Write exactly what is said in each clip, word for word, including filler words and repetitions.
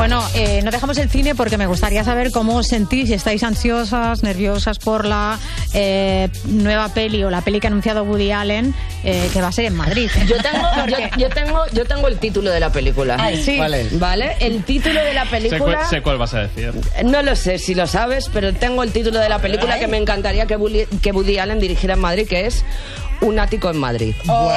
Bueno, eh, no dejamos el cine porque me gustaría saber cómo os sentís, si estáis ansiosas, nerviosas por la eh, nueva peli o la peli que ha anunciado Woody Allen, eh, que va a ser en Madrid. Yo tengo, yo, yo tengo, yo tengo el título de la película. Ay, sí. ¿Cuál es? ¿Vale? El título de la película... Sé cuál, sé cuál vas a decir. No lo sé si lo sabes, pero tengo el título de la película que me encantaría que Woody, que Woody Allen dirigiera en Madrid, que es Un ático en Madrid. Wow.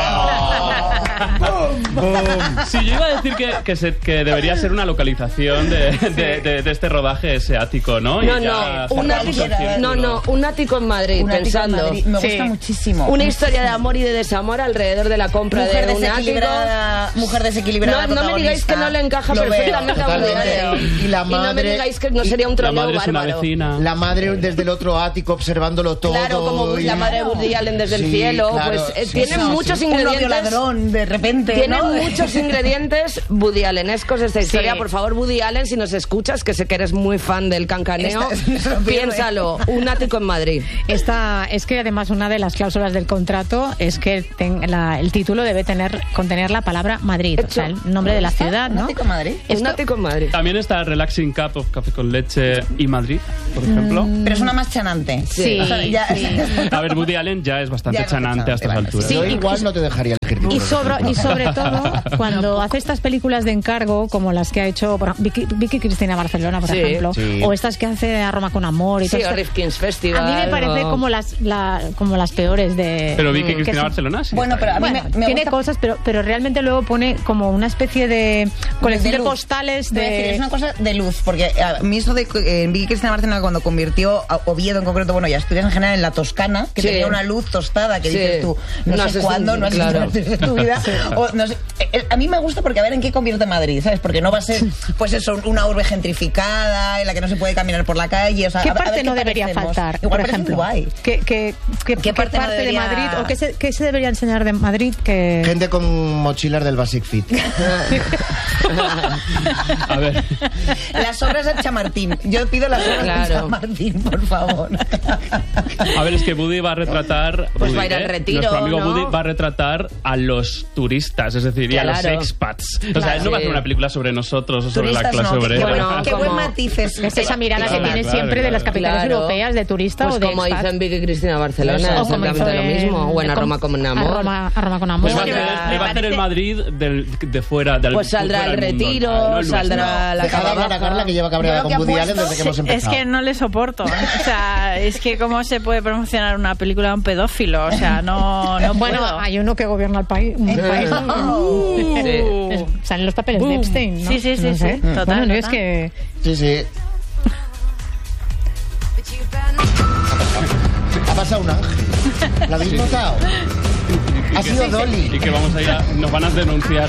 Sí, yo iba a decir que, que, se, que debería ser una localización de, de, de, de este rodaje, ese ático, ¿no? No, Y ya no, un ático, no, no, un ático en Madrid, Un ático en pensando. Madrid. Me Sí. gusta muchísimo. Una historia de amor y de desamor alrededor de la compra mujer de un ático. desequilibrada, mujer desequilibrada. No, no me digáis que no le encaja Lo perfectamente a Woody totalmente. Allen. Y la Y no me madre- digáis que no sería un La troleo madre es una bárbaro. vecina. La madre desde el otro ático observándolo todo. Claro, como y- la madre de Woody Allen desde el Sí, cielo, claro, pues eh, sí, tiene sí, muchos sí. Un novio ingredientes. ladrón, de repente, Tiene ¿no? muchos ingredientes Woody Allenescos esta historia. Sí. Por favor, Woody Allen, si nos escuchas, que sé que eres muy fan del cancaneo, Esta- no se lo pierdo, piénsalo. Un ático en Madrid. Esta, es que además una de las cláusulas del contrato es que ten- la- el título debe tener contener la palabra Madrid, o sea, el nombre de la ciudad, ¿Un ¿no? ático en Madrid? Un Esto- ático en Madrid. También está Relaxing Cup of Café con Leche y Madrid, por ejemplo. Pero es una más chanante. Sí, O sea, ya- sí. A ver, Woody Allen ya es bastante Ya es chanante bastante, a estas vale. alturas. Sí, Yo y- igual no te dejaría elegir. Y sobre, y sobre todo, cuando hace estas películas de encargo, como las que ha hecho por, Vicky, Vicky Cristina Barcelona, por Sí, ejemplo, sí. o estas que hace a Roma con amor y Sí, todo o esto, Rifkin's Festival. a mí me parece o- como las la, como las peores de... Pero Vicky que Cristina son- Barcelona, sí. Bueno, está pero a mí bien. Bueno, me, me tiene gusta- cosas, pero, pero realmente luego pone como una especie de colección de, luz. postales Te voy a decir, de... es una cosa de luz, porque a mí eso de eh, Vicky Cristina Barcelona, cuando convirtió a Oviedo en concreto, bueno, y Asturias en general, en la Toscana, que Sí. tenía una luz tostada, que Sí. dices tú, no, No sé sé si- cuándo, no has claro. visto antes de tu vida. O, no sé, eh, a mí me gusta porque a ver en qué convierte Madrid, ¿sabes? Porque no va a ser, pues eso, una urbe gentrificada, en la que no se puede caminar por la calle. O sea, ¿Qué a- a ver parte qué no debería parecemos. faltar, Igual por parece ejemplo? guay. ¿Qué, qué, qué, qué parte parte, no debería- de Madrid? ¿O qué se, qué se debería enseñar de Madrid? Que... Gente con mochilas del Basic Fit. A ver, Las obras de Chamartín. Yo pido las obras Claro. de Chamartín, por favor. a ver, es que Woody va a retratar... Pues Woody, va a ir al ¿eh? retiro, Nuestro amigo ¿no? Woody va a retratar a los turistas, es decir, y a los Claro. expats. O sea, Claro. él no va a hacer Sí. una película sobre nosotros o sobre Turistas la clase no, obrera. qué, buen- Bueno, qué buen como- matiz es. Es esa mirada Claro, que tiene claro, siempre de las claro. capitales Claro. europeas de turista Pues o de como expat. hizo en Vicky Cristina Barcelona, O como exactamente hizo lo en- mismo. O en A con- Roma con A amor. Roma, a Roma con amor. Pues va a Me hacer, parece- él va a hacer el Madrid del, de fuera del Pues saldrá fuera el del mundo, retiro, no el nuestro. saldrá la Deja de hablar a cava Carla, que lleva cabreada Yo con lo que Woody apuesto- Allen desde que hemos Es empezado. que no le soporto. O sea, es que cómo se puede promocionar una película de un pedófilo. O sea, no, no Bueno, puedo. hay uno que gobierna el país. Un país Uh. Es- salen los papeles de Epstein, ¿no? Sí, sí, sí, No sé. sí. Total, Bueno, no, es total. que... Sí, sí. Ha pasado un ángel. ¿Lo habéis notado? Ha que- sido Dolly. Y que vamos a ir a, nos van a denunciar.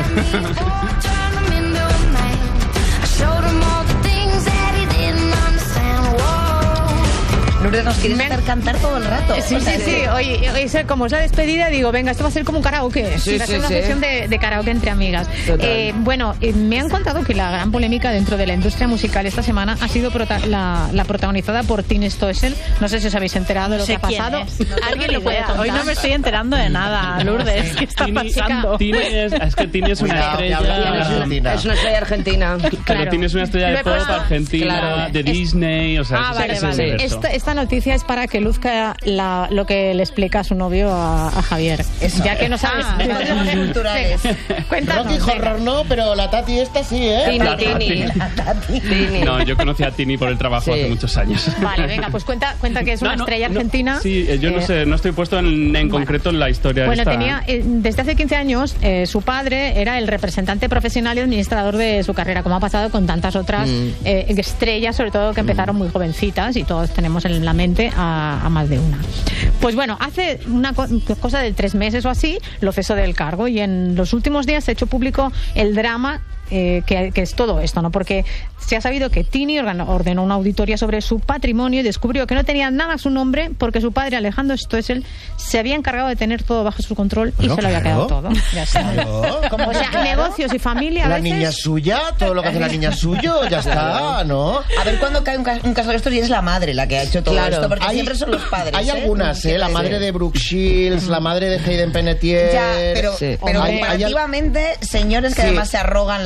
Lourdes, nos quieres Me- hacer cantar todo el rato. Sí, O sea, sí, sí. Oye, oye, como es la despedida, digo, venga, esto va a ser como un karaoke. Sí, va a sí, ser una sí. sesión de, de karaoke entre amigas. Total. Eh, bueno, eh, me han contado que la gran polémica dentro de la industria musical esta semana ha sido prota- la, la protagonizada por Tini Stoessel. No sé si os habéis enterado de lo No sé que ha quién pasado. es. No tengo ¿Alguien ni lo puede idea. contar? Hoy no me estoy enterando de nada, Lourdes. ¿Qué está Tini- pasando? Tini es, es que Tini es una Cuidado, que habla bien estrella... Argentina. Es una estrella argentina. Pero Claro. Tini es una estrella Lo de he pop puesto- argentina, Claro. de Es- Disney, o sea... Ah, es- vale, es vale. ese universo. Esta, esta noticia es para que luzca la, lo que le explica a su novio a, a Javier. Eso. Ya que no sabes. Ah, cosas culturales. Cuéntanos. Rocky venga. Horror no, pero la Tati esta sí, ¿eh? Tini, Claro, Tini. Tini. Tini. No, yo conocí a Tini por el trabajo Sí. hace muchos años. Vale, venga, pues cuenta, cuenta que es una No, no, estrella no. argentina. Sí, eh, yo no Eh, sé, no estoy puesto en, en concreto en la historia Bueno, esta. tenía, eh, desde hace quince años, eh, su padre era el representante profesional y administrador de su carrera, como ha pasado con tantas otras Mm. eh, estrellas, sobre todo que empezaron muy jovencitas, y todos tenemos en la mente a, a más de una. Pues bueno, hace una co- cosa de tres meses o así, lo cesó del cargo, y en los últimos días se ha hecho público el drama eh, que, que es todo esto, ¿no? Porque se ha sabido que Tini organó- ordenó una auditoría sobre su patrimonio y descubrió que no tenía nada a su nombre porque su padre, Alejandro Stoessel, se había encargado de tener todo bajo su control y Bueno, se lo había claro. quedado todo. Ya está. Claro. O sea, negocios y familia a La veces... niña es suya, todo lo que hace la niña es suyo, ya está, ¿no? A ver cuándo cae un, ca- un caso de estos y es la madre la que ha hecho todo Claro. esto, porque Hay- siempre son los padres. Hay ¿eh? algunas, ¿eh? La Sí. madre de Brooke Shields, la madre de Hayden Panettiere. Ya, pero, Sí. pero Hay- hay- comparativamente, señores que Sí. además se arrogan la,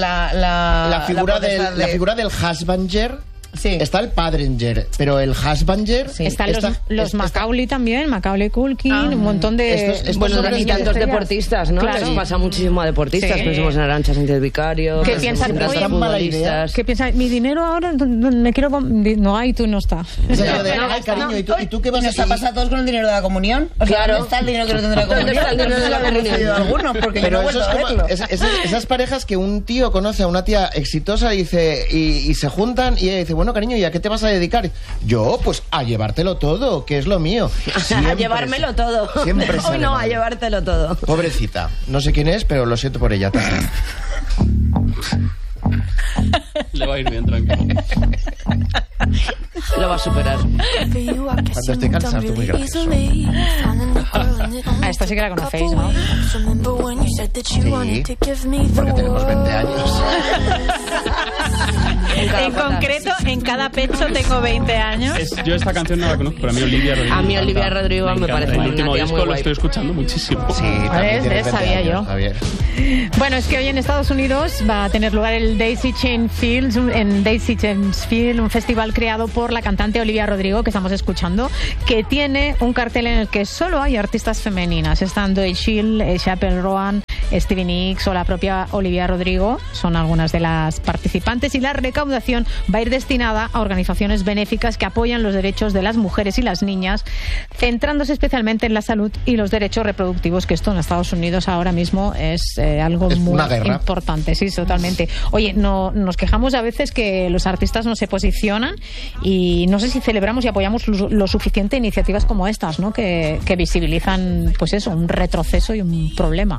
la, la, La figura, la del, potestad la de- figura del husbanger. Sí. Está el padrenger, pero el husbanger. Sí. Están está- los, los está- Macaulay también, Macaulay Culkin, Ah. un montón de... Estos- estos Bueno, hombres y que- tantos estrellas. deportistas, ¿no? Claro. Les pasa muchísimo a deportistas. Sí. Pensemos en Arantxa Sánchez Vicario. ¿Qué pensemos piensan? en grandes Oye, mala idea. futbolistas. ¿Qué piensas? Mi dinero ahora no- no- me quiero... com- di- No, ahí tú no está. O sea, lo de, Pero ay, cariño, ¿y tú, ¿y tú qué ¿Y vas a nos ha pasado a todos con el dinero de la comunión? O sea, Claro. ¿dónde está el dinero que no tendrá ¿Dónde comunión? está el dinero de la No sé si lo habéis comunión? oído algunos, porque Pero yo no he eso vuelto es a como verlo. es- es- esas parejas que un tío conoce a una tía exitosa y dice y, y se juntan y ella dice, bueno, cariño, ¿y a qué te vas a dedicar? Yo, pues a llevártelo todo, que es lo mío. A Siempre llevármelo se- todo. Siempre Hoy sale no, mal. a llevártelo todo. Pobrecita. No sé quién es, pero lo siento por ella también. Le va a ir bien, tranquilo. Lo va a superar. Cuando estoy cansado, estoy muy gracioso. A esta sí que la conocéis, ¿no? Sí, porque tenemos veinte años. En concreto, en cada pecho tengo veinte años. Es- yo esta canción no la conozco, pero a mí Olivia Rodrigo. A mí me Olivia encanta. Rodrigo me encanta. parece El una último tía disco muy lo guay. estoy escuchando muchísimo. Sí, también ¿Ves? tienes ¿Ves? veinte Sabía años, yo. Javier. Bueno, es que hoy en Estados Unidos va a tener lugar el Daisy Chain Fields, en Daisy Chain Field, un festival creado por la cantante Olivia Rodrigo, que estamos escuchando, que tiene un cartel en el que solo hay artistas femeninas. Están Doyle Shield, eh, Chappell Roan, Stevie Nicks o la propia Olivia Rodrigo. Son algunas de las participantes y la recaudación va a ir destinada a organizaciones benéficas que apoyan los derechos de las mujeres y las niñas, centrándose especialmente en la salud y los derechos reproductivos, que esto en Estados Unidos ahora mismo es eh, algo Es muy una guerra. importante. Sí, totalmente. Oye, no, nos quejamos a veces que los artistas no se posicionan y no sé si celebramos y apoyamos lo, lo suficiente iniciativas como estas, ¿no? Que, que visibilizan, pues eso, un retroceso y un problema.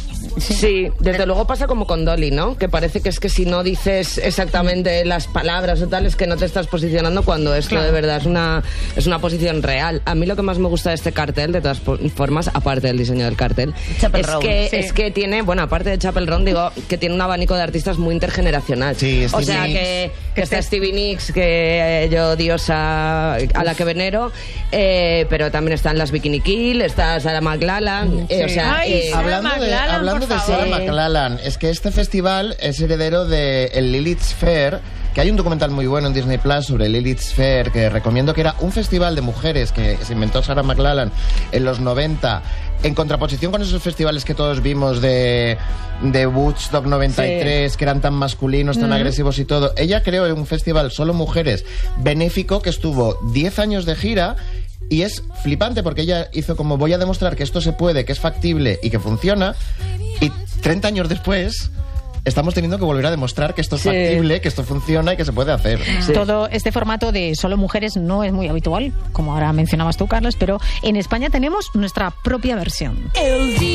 Sí, desde luego pasa como con Dolly, ¿no? Que parece que es que si no dices exactamente las palabras o tal, es que no te estás posicionando cuando esto Claro. de verdad es una, es una posición real. A mí lo que más me gusta de este cartel, de todas po- formas, aparte del diseño del cartel, Chapel es Roan, que, sí. es que tiene, bueno, aparte de Chapel Roan, digo, que tiene un abanico de artistas muy intergeneracional. Sí, o Stevie sea, Nicks. que, que está Stevie Nicks, que eh, yo diosa a la que venero, eh, pero también están las Bikini Kill, está Sarah McLachlan, eh, o sea... Ay, eh, Sarah Hablando de, McLachlan, hablando por de favor. Sarah McLachlan, es que este festival es heredero del el Lilith's Fair, que hay un documental muy bueno en Disney Plus sobre Lilith's Fair, que recomiendo, que era un festival de mujeres que se inventó Sarah McLachlan en los noventa, en contraposición con esos festivales que todos vimos de, de Woodstock noventa y tres, que eran tan masculinos, tan agresivos y todo. Ella creó un festival solo mujeres benéfico que estuvo diez años de gira. Y es flipante porque ella hizo como, voy a demostrar que esto se puede, que es factible y que funciona. Y treinta años después estamos teniendo que volver a demostrar que esto es Sí. factible, que esto funciona y que se puede hacer. Sí. Todo este formato de solo mujeres no es muy habitual, como ahora mencionabas tú, Carlos, pero en España tenemos nuestra propia versión. El día